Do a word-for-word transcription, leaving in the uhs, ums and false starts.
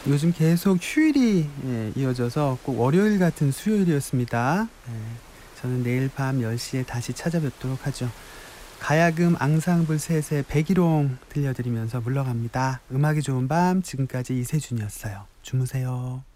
요즘 계속 휴일이 예, 이어져서 꼭 월요일 같은 수요일이었습니다. 예, 저는 내일 밤 열 시에 다시 찾아뵙도록 하죠. 가야금 앙상블 셋의 백일홍 들려드리면서 물러갑니다. 음악이 좋은 밤 지금까지 이세준이었어요. 주무세요.